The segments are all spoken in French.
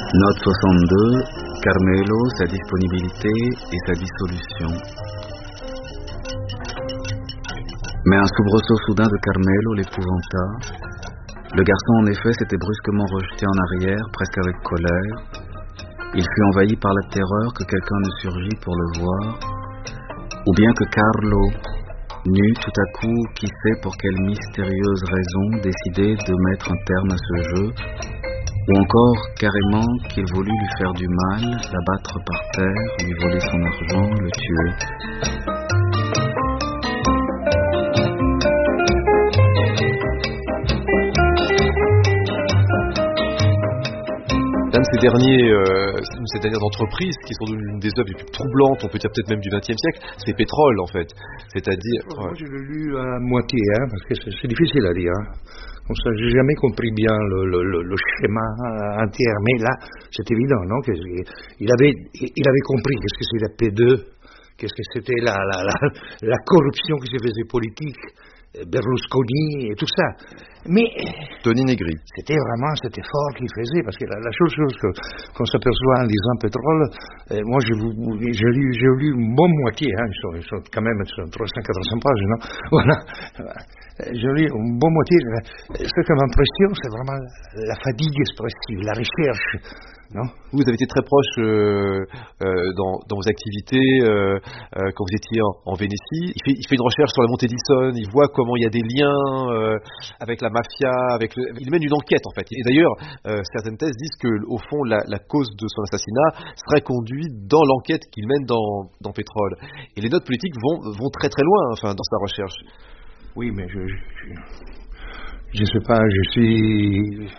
Note 62, Carmelo, sa disponibilité et sa dissolution. Mais un soubresaut soudain de Carmelo l'épouvanta. Le garçon, en effet, s'était brusquement rejeté en arrière, presque avec colère. Il fut envahi par la terreur que quelqu'un ne surgît pour le voir, ou bien que Carlo n'eût tout à coup, qui sait pour quelle mystérieuse raison, décidé de mettre un terme à ce jeu, ou encore carrément qu'il voulut lui faire du mal, l'abattre par terre, lui voler son argent, le tuer. Ces dernières entreprises qui sont l'une des œuvres les plus troublantes, on peut dire peut-être même du XXe siècle, c'est Pétrole en fait. C'est-à-dire. Moi je l'ai lu à moitié, parce que c'est difficile à lire. Comme ça, j'ai jamais compris bien le schéma entier, mais là, c'est évident, non? Il avait compris qu'est-ce que c'est la P2, qu'est-ce que c'était la corruption qui se faisait politique. Berlusconi et tout ça. Mais Tony Negri. C'était vraiment cet effort qu'il faisait, parce que la seule chose qu'on s'aperçoit en lisant Pétrole, moi j'ai lu une bonne moitié, ils sont quand même 300-400 pages, non? Voilà. J'ai lu une bonne moitié. Ce qui m'impressionne, c'est vraiment la fatigue expressive, la recherche. Non? Vous avez été très proche dans vos activités quand vous étiez en Vénétie. Il fait une recherche sur la montée d'Essonne, il voit comment il y a des liens avec la mafia, il mène une enquête en fait. Et d'ailleurs, certaines thèses disent que au fond la cause de son assassinat serait conduite dans l'enquête qu'il mène dans Pétrole. Et les notes politiques vont très très loin dans sa recherche. Oui, mais je sais pas, je suis...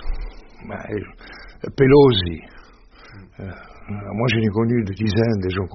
Pelosi. Moi, je n'ai connu de dizaines de gens